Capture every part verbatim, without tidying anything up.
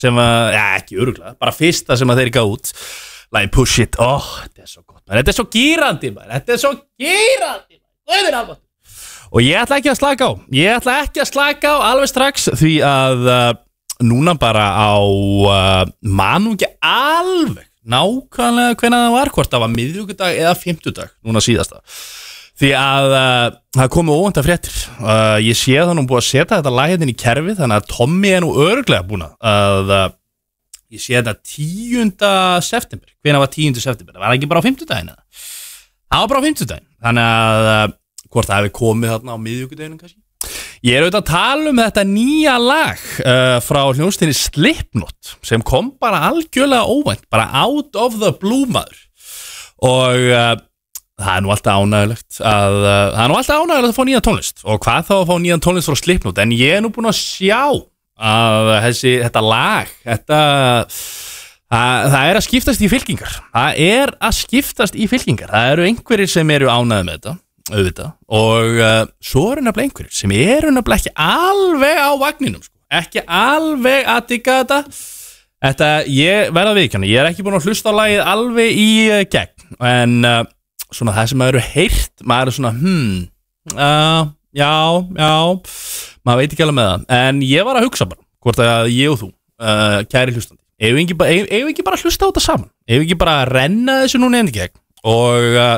sem að, já ekki örugglega, bara fyrsta sem að þeir gáðu út lagið Push It, ó, oh, þetta er svo gott man. Þetta er svo gírandi, man. Þetta er svo gírandi man. Og ég ætla ekki að slaka á ég ætla ekki að slaka á alveg strax því að uh, núna bara á uh, manum ekki alveg nákvæmlega hvenær það var, hvort það var miðvikudag eða fimmtudag, núna síðasta því að uh, það komi óvæntar fréttir uh, ég sé það nú búið að setja þetta lag hérna í kerfið, þannig að Tommy er nú örugglega búin að uh, ég sé þetta tíunda september hvenær var tíunda september, það var ekki bara á fimmtudaginn eða? Það var bara á fimmtudaginn, þannig að uh, hvort það hefði komið þarna á miðvikudeginum kannski. Ég er auðvitað að tala um þetta nýja lag uh, frá hljómsveitinni Slipknot sem kom bara algjörlega óvænt, bara out of the blue maður. Og uh, það er nú alltaf ánægilegt að uh, það er nú alltaf ánægilegt að fá nýja tónlist. Og hvað þá að fá nýja tónlist frá Slipknot, en ég er nú búinn að sjá að þessi, þetta lag, þetta Það, það er að skiptast í fylkingar. Það er að skiptast í fylkingar. Það eru einhverjir sem eru ánægðir með þetta, auðvitað, og uh, svo eru nefnilega einhverjir sem eru nefnilega ekki alveg á vagninum, sko. Ekki alveg að digga þetta. Þetta, ég verða viðurkenna, ég er ekki búinn að hlusta á lagið alveg í uh, gegn, en uh, svona það sem maður eru heyrt, maður er svona, hmm, uh, já, já, maður veit ekki alveg með það, en ég var að hugsa bara, hvort að ég og þú, uh, kæri hlustandi, Ef við ekki, ef, ekki bara hlusta á þetta saman Ef við ekki bara renna þessu núna inn í gegn Og uh,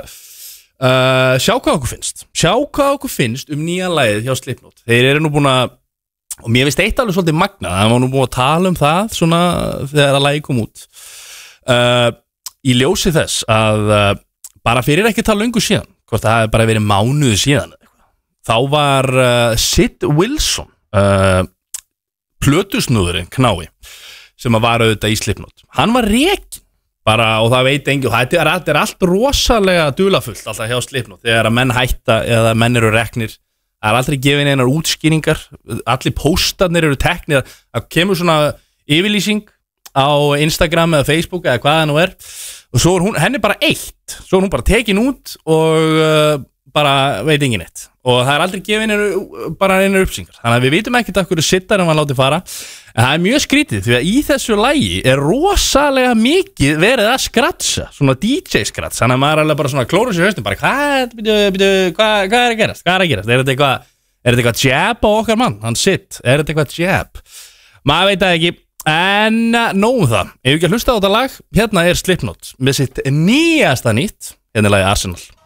uh, sjá hvað okkur finnst Sjá hvað okkur finnst um nýja lagið hjá Slipknot Þeir eru nú búin að Og mér finnst eitt alveg svolítið magnað Það var nú búin að tala um það Svona þegar að lagið kom út uh, Í ljósi þess að uh, Bara fyrir ekki tala löngu síðan Hvort það hefði bara verið mánuðu síðan Þá var uh, Sid Wilson uh, Plötusnúðurinn knái sem að var auðvitað í Slipknot. Hann var rekin bara, og það veit engi, og þetta er, þetta er allt rosalega dulafullt alltaf hjá Slipknot, þegar að menn hætta eða menn eru reknir, það er aldrei gefin einar útskýringar, allir póstarnir eru teknir, það kemur svona yfirlýsing á Instagram eða Facebook eða hvað það nú er, og svo er hún, henni bara eitt, svo er hún bara tekin út og uh, bara veit engin eitt, og það er aldrei gefin einar, bara einar uppsýningar, þannig að við vitum ekkert af hverju sittar en maður látið fara. En það er mjög skrítið því að í þessu lagi er rosalega mikið verið að skratsa, svona D J-skrats, þannig að maður er alveg bara svona klóra sér haustum, bara hvað, hvað, hvað er að gerast, hvað er að gerast, er þetta eitthvað, er þetta eitthvað jab á okkar mann, hann sitt, er þetta eitthvað jab, maður veit það ekki, en nóg það, ef við ekki að hlusta á þetta lag, hérna er Slipknot með sitt nýjasta nýtt, hérna er lagið Arsenal.